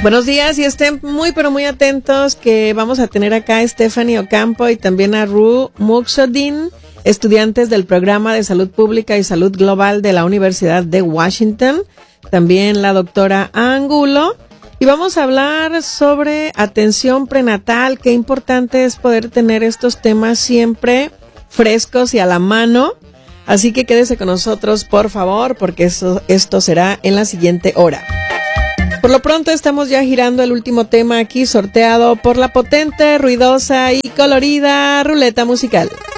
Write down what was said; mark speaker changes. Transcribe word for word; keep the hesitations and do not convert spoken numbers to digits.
Speaker 1: Buenos días y estén muy pero muy atentos que vamos a tener acá a Stephanie Ocampo y también a Ru Muxodin, estudiantes del programa de Salud Pública y Salud Global de la Universidad de Washington, también la doctora Angulo, y vamos a hablar sobre atención prenatal. Qué importante es poder tener estos temas siempre frescos y a la mano, así que quédese con nosotros por favor, porque eso, esto será en la siguiente hora. Por lo pronto estamos ya girando el último tema aquí, sorteado por la potente, ruidosa y colorida ruleta musical.